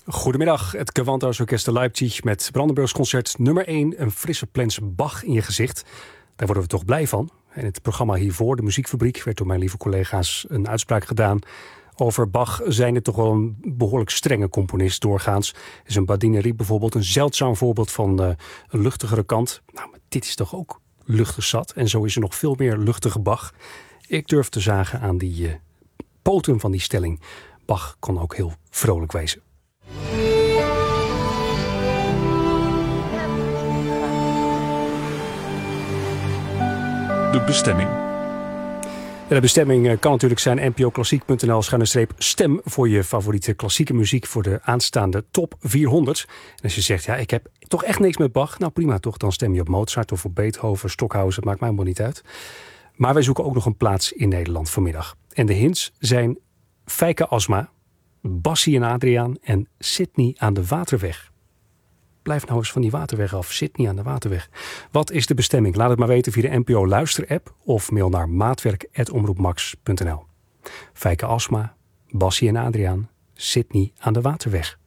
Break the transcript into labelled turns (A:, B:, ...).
A: Goedemiddag, het Gewandhaus Orkest Leipzig met Brandenburgs concert nummer 1. Een frisse plens Bach in je gezicht. Daar worden we toch blij van. In het programma hiervoor, de Muziekfabriek, werd door mijn lieve collega's een uitspraak gedaan. Over Bach zijn het toch wel een behoorlijk strenge componist doorgaans. Is een badinerie bijvoorbeeld een zeldzaam voorbeeld van een luchtigere kant. Nou, maar dit is toch ook luchtig zat. En zo is er nog veel meer luchtige Bach. Ik durf te zagen aan die poten van die stelling. Bach kon ook heel vrolijk wezen.
B: De bestemming.
A: De bestemming kan natuurlijk zijn npoklassiek.nl/stem voor je favoriete klassieke muziek voor de aanstaande top 400. En als je zegt, ja, ik heb toch echt niks met Bach. Nou prima toch, dan stem je op Mozart of op Beethoven, Stockhausen, het maakt mij helemaal niet uit. Maar wij zoeken ook nog een plaats in Nederland vanmiddag. En de hints zijn Feike Asma, Bassie en Adriaan en Sydney aan de Waterweg. Blijf nou eens van die Waterweg af. Sydney aan de Waterweg. Wat is de bestemming? Laat het maar weten via de NPO Luister-app of mail naar maatwerk@omroepmax.nl. Feike Asma, Bassie en Adriaan, Sydney aan de Waterweg.